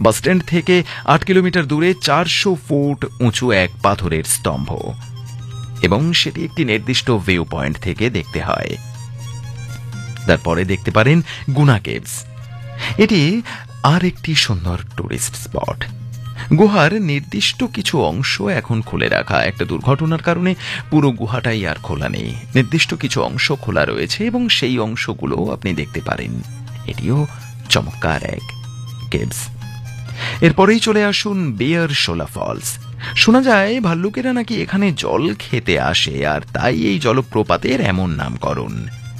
Bus stand থেকে 8 kilometre দূরে 400 foot উঁচু এক পাথরের স্তম্ভ, এবং সেটি একটি নির্দিষ্ট ভিউ পয়েন্ট থেকে দেখতে হয়। তারপরে দেখতে পারেন গুনা কেভস। এটি আর একটি সুন্দর টুরিস্ট স্পট। গুহার নির্দিষ্ট কিছু অংশ এখন খুলে রাখা। একটা দুর্ঘটনার কারণে পুরো গুহাটাই আর খোলা নেই। নির্দিষ্ট কিছু অংশ খোলা রয়েছে এবং সেই অংশগুলো আপনি দেখতে পারেন। এটিও চমৎকার এক কেভস। এরপরেই চলে আসুন বিয়ার শোলা ফলস। শোনা যায় ভাল্লুকেরা নাকি এখানে জল খেতে আসে, আর তাই এই জলপ্রপাতের এমন নামকরণ।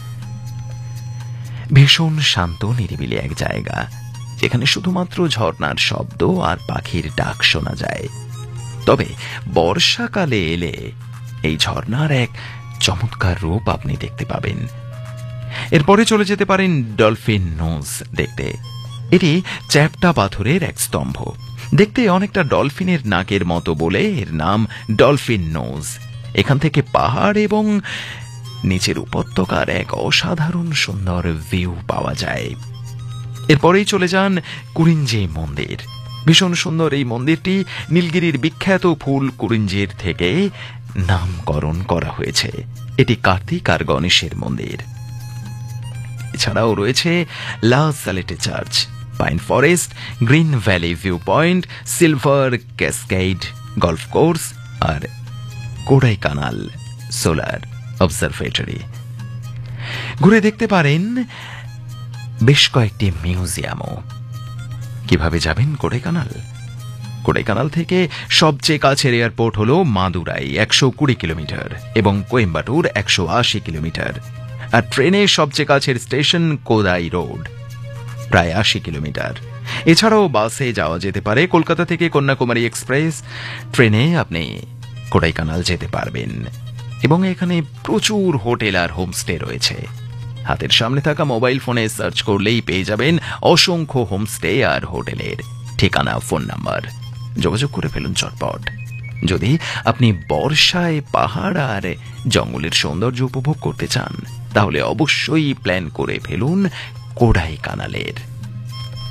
ভীষণ শান্ত নিরিবিলি এক জায়গা, যেখানে শুধুমাত্র ঝর্ণার শব্দ আর পাখির ডাক শোনা যায়। তবে বর্ষাকালে এলে এই ঝর্ণার এক চমৎকার রূপ আপনি দেখতে পাবেন। এরপরে চলে যেতে পারেন ডলফিন নোজ দেখতে। এটি চ্যাপ্টা পাথরের এক স্তম্ভ। দেখতে অনেকটা ডলফিনের নাকের মতো বলে এর নাম ডলফিন নোজ। এখান থেকে পাহাড় এবং নিচের উপত্যকার এক অসাধারণ সুন্দর ভিউ পাওয়া যায়। এরপরেই চলে যান কুরিঞ্জি মন্দির। ভীষণ সুন্দর এই মন্দিরটি নীলগিরির বিখ্যাত ফুল কুরিঞ্জির থেকে নামকরণ করা হয়েছে। এটি কার্তিক আর গণেশের মন্দির। এছাড়াও রয়েছে লা সালেটে church, pine forest, green valley view point, silver cascade golf course আর কোডাইকানাল সোলার অবজারভেটরি। ঘুরে দেখতে পারেন বেশ কয়েকটি মিউজিয়ামও। কিভাবে যাবেন কোডাইকানাল? কোডাইকানাল থেকে সবচেয়ে কাছের এয়ারপোর্ট হল মাদুরাই 120 কিলোমিটার এবং কোয়েম্বাটুর 180 কিলোমিটার। আর ট্রেনে সবচেয়ে কাছের স্টেশন কোদাই রোড, প্রায় 80 কিলোমিটার। এছাড়াও বাসে যাওয়া যেতে পারে। কলকাতা থেকে কন্যাকুমারী এক্সপ্রেস ট্রেনে আপনি কোডাইকানাল যেতে পারবেন। এবং এখানে প্রচুর হোটেল আর হোমস্টে রয়েছে। হাতের সামনে থাকা মোবাইল ফোনে সার্চ করলেই পেয়ে যাবেন অসংখ্য হোমস্টে আর হোটেলের ঠিকানা, ফোন নাম্বার। যোগাযোগ করে ফেলুন চটপট। যদি আপনি বর্ষায় পাহাড় আর জঙ্গলের সৌন্দর্য উপভোগ করতে চান, তাহলে অবশ্যই প্ল্যান করে ফেলুন কোডাইকানালের।